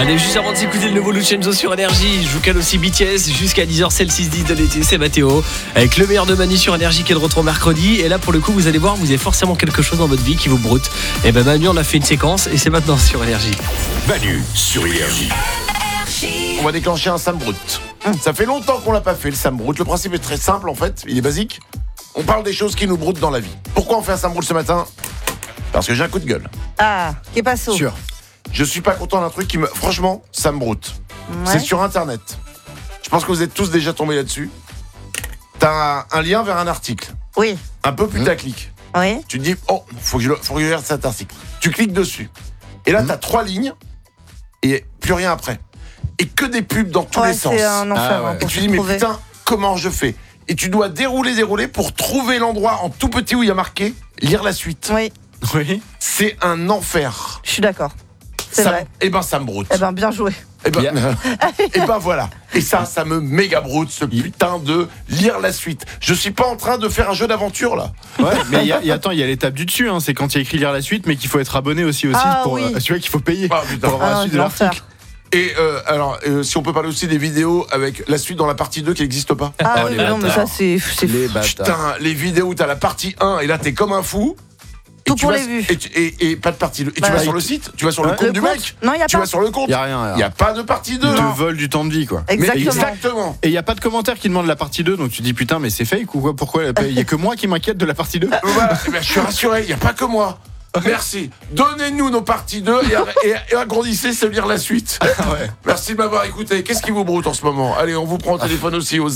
Allez, juste avant de s'écouter le nouveau Lucenzo sur Énergie, je vous cale aussi BTS jusqu'à 10h, c'est le 6-10 de l'été, c'est Mathéo. Avec le meilleur de Manu sur Énergie qui est de retour mercredi. Et là, pour le coup, vous allez voir, vous avez forcément quelque chose dans votre vie qui vous broute. Et ben Manu, on a fait une séquence et c'est maintenant sur Énergie. Manu sur Énergie. On va déclencher un Sam Brut. Ça fait longtemps qu'on l'a pas fait, le Sam Brut. Le principe est très simple en fait, il est basique. On parle des choses qui nous broutent dans la vie. Pourquoi on fait un Sam Brut ce matin ? Parce que j'ai un coup de gueule. Ah, qu'est pas ça. Sûr. Je suis pas content d'un truc qui me... Franchement, ça me broute. Ouais. C'est sur Internet. Je pense que vous êtes tous déjà tombés là-dessus. T'as un lien vers un article. Oui, Un peu putaclic. oui. Tu te dis, oh, faut que je regarde cet article. Tu cliques dessus. Et là, t'as 3 lignes et plus rien après. Et que des pubs dans tous les sens. C'est un enfer. Et Pour tu se dis, mais trouver. putain, comment je fais ? Et tu dois dérouler pour trouver l'endroit en tout petit où il y a marqué lire la suite. Oui, Oui. C'est un enfer. je suis d'accord. C'est vrai. Eh ben, ça me broute. Eh ben, bien joué. Et ben voilà. Et ça me méga broute, ce putain de lire la suite. Je suis pas en train de faire un jeu d'aventure là. Ouais, mais il y a l'étape du dessus, hein, c'est quand il y a écrit lire la suite, mais qu'il faut être abonné aussi Ah, pour oui. celui qu'il faut payer Ah, putain. pour avoir la Ah, suite de l'enfer. l'article. Et alors, si on peut parler aussi des vidéos avec la suite dans la partie 2 qui n'existe pas. Ah Oh, oui, les mais non, mais bâtards. ça, c'est Les bâtards. Putain, les vidéos où t'as la partie 1 et là t'es comme un fou. Tout Et tu pour vas- les vues. Et pas de partie 2. Et Bah, tu vas oui. sur le site, tu vas sur le compte Le du compte mec. Non, il y a Tu pas. vas sur le compte. Il y a rien. Il n'y a pas de partie 2. Ils te Non. volent du temps de vie, quoi. Exactement. Exactement. Et il n'y a pas de commentaire qui demande la partie 2, donc tu dis putain, mais c'est fake ou quoi ? Pourquoi il n'y a que moi qui m'inquiète de la partie 2 Voilà, eh ben, je suis rassuré, il n'y a pas que moi. Merci. Donnez-nous nos parties 2 et agrandissez ce lire la suite. Ouais. Merci de m'avoir écouté. Qu'est-ce qui vous broute en ce moment ? Allez, on vous prend au téléphone aussi au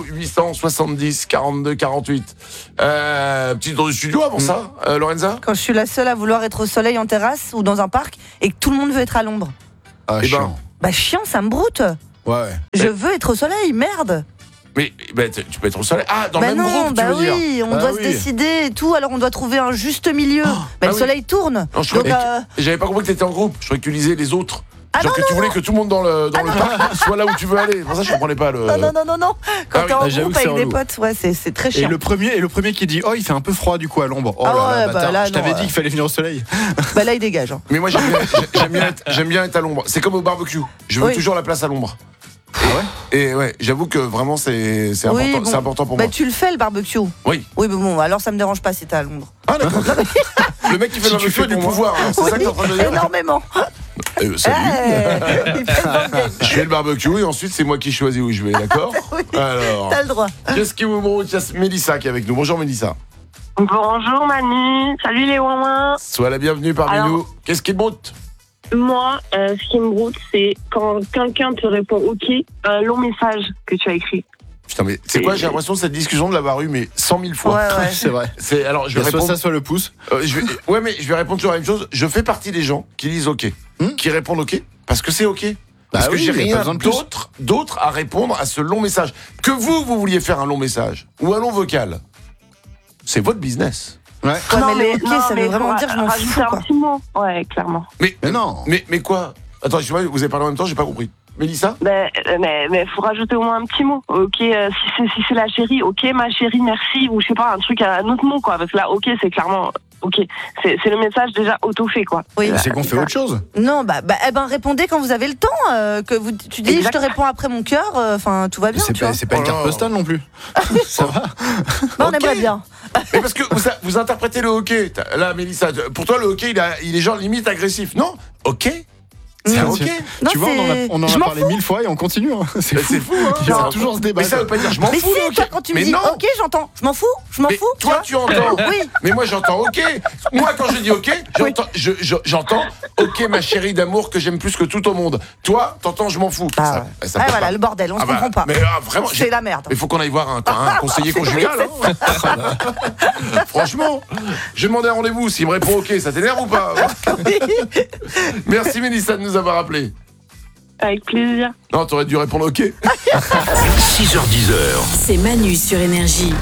0870 42 48. Petit tour du studio avant ça, Lorenza ? Quand je suis la seule à vouloir être au soleil en terrasse ou dans un parc et que tout le monde veut être à l'ombre. Ah, Eh ben, chiant. Bah, chiant, ça me broute. Ouais. Je veux être au soleil, merde. Mais tu peux être au soleil. Ah, dans Bah le même non, groupe, bah tu veux dire ? oui, on Bah doit oui. se décider et tout, alors on doit trouver un juste milieu. Mais ah le oui. soleil tourne. Non, je Donc, croyais J'avais pas compris que t'étais en groupe. Je croyais que tu lisais les autres. Ah Genre non, que tu voulais que tout le monde dans le parc soit là où tu veux aller. Pour ça, je comprenais pas le. non. Quand Ah t'es oui. en Ah, j'avoue groupe que c'est avec des relou. potes, ouais, c'est très Et chiant. le premier qui dit oh il fait un peu froid du coup à l'ombre. Oh Ah là là, ouais, bah bâtard. là, Je t'avais non, dit qu'il fallait venir au soleil. Bah là, il dégage. Hein. Mais moi, j'aime bien être à l'ombre. C'est comme au barbecue. Je veux Oui. toujours la place à l'ombre. ouais. Et ouais, j'avoue que vraiment, c'est important, Oui, bon. c'est important pour Bah moi. tu le fais le barbecue. Oui. Oui, mais bon, alors ça me dérange pas si t'es à Londres. Ah, d'accord. Le mec qui fait Si le tu barbecue fais a du pour moi. pouvoir. hein. C'est ça que t'es en train de dire. Énormément. Salut. Il fait le bordel. Je fais le barbecue et ensuite, c'est moi qui choisis où je vais, d'accord ? Oui, Alors, t'as le droit. qu'est-ce qui vous broute ? Il y a Mélissa qui est avec nous. Bonjour Mélissa. Bonjour Manu, salut les ouin. Sois la bienvenue parmi Alors- nous. Qu'est-ce qui te broute ? Moi, ce qui me broute, c'est quand quelqu'un te répond OK, un long message que tu as écrit. Putain, mais c'est quoi ? J'ai l'impression de cette discussion de l'avoir eue, mais 100 000 fois. Ouais. C'est vrai. Alors, je Il y vais a soit répondre. ça, soit le pouce. Ouais, mais je vais répondre toujours la même chose. Je fais partie des gens qui disent OK, qui répondent OK, parce que c'est OK. Parce Bah que oui, j'ai y a pas rien besoin de plus. d'autre à répondre à ce long message. Que vous vouliez faire un long message ou un long vocal, c'est votre business. Ouais. Ouais, mais le OK, ça veut vraiment dire je m'en rajouter fous, un quoi. petit mot. Ouais, clairement. Mais non. Mais quoi ? Attends, je sais pas, vous avez parlé en même temps, j'ai pas compris. Mélissa ? Mais faut rajouter au moins un petit mot. OK, si c'est la chérie, OK, ma chérie, merci, ou je sais pas, un autre mot, quoi. Parce que là, OK, c'est clairement OK. C'est le message déjà auto-fait, quoi. Oui. C'est qu'on fait autre chose. Non, bah répondez quand vous avez le temps. Tu dis, Exact. je te réponds après mon cœur. Enfin, tout va bien, C'est tu vois. pas une Oh carte là. postale non plus. Ça va. Bah, on Ok. aimerait bien. Mais parce que vous interprétez le OK. Là, Mélissa, pour toi, le OK, il est genre limite agressif. Non ? OK ? C'est Non. OK ? Non, Tu vois, on en je a m'en parlé fous. 1000 fois et on continue. Hein. C'est Mais fou. c'est fou, hein ? Il y aura toujours ce débat. Mais ça veut pas dire je m'en Mais fous, si, le OK. toi, quand tu me Mais dis non. OK, j'entends. Je m'en fous. Mais toi, tu entends. Oui. Mais moi, j'entends OK. Moi, quand je dis OK, j'entends OK, ma chérie d'amour que j'aime plus que tout au monde. Toi, t'entends je m'en fous. Bah, Ça ouais, peut voilà, pas. le bordel, on se Ah bah, comprend pas. Mais vraiment, C'est la merde. il faut qu'on aille voir un conseiller conjugal. Hein. Franchement, je demandais un rendez-vous. S'il me répond OK, ça t'énerve ou pas ? Merci Mélissa de nous avoir appelés. Avec plaisir. Non, t'aurais dû répondre OK. 6h10. C'est Manu sur Énergie.